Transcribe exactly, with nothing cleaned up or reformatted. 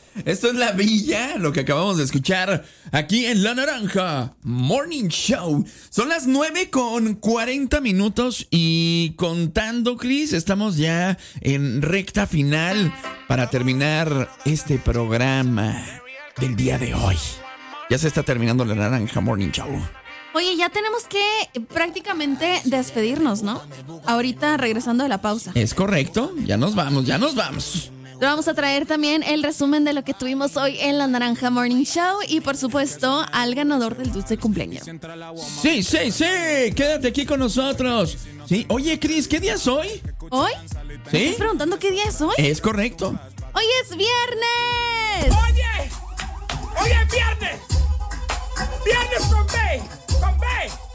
Esto es La Villa, lo que acabamos de escuchar aquí en La Naranja Morning Show. Son las nueve con cuarenta minutos y contando, Cris, estamos ya en recta final para terminar este programa del día de hoy. Ya se está terminando La Naranja Morning Show. Oye, ya tenemos que prácticamente despedirnos, ¿no? Ahorita regresando de la pausa. Es correcto, ya nos vamos, ya nos vamos. Le vamos a traer también el resumen de lo que tuvimos hoy en La Naranja Morning Show y, por supuesto, al ganador del dulce cumpleaños. Sí, sí, sí, quédate aquí con nosotros. Sí, oye, Cris, ¿qué día es hoy? ¿Hoy? ¿Sí? ¿Me estás preguntando qué día es hoy? Es correcto. ¡Hoy es viernes! ¡Oye! ¡Hoy es viernes! ¡Viernes con B! ¡Con B!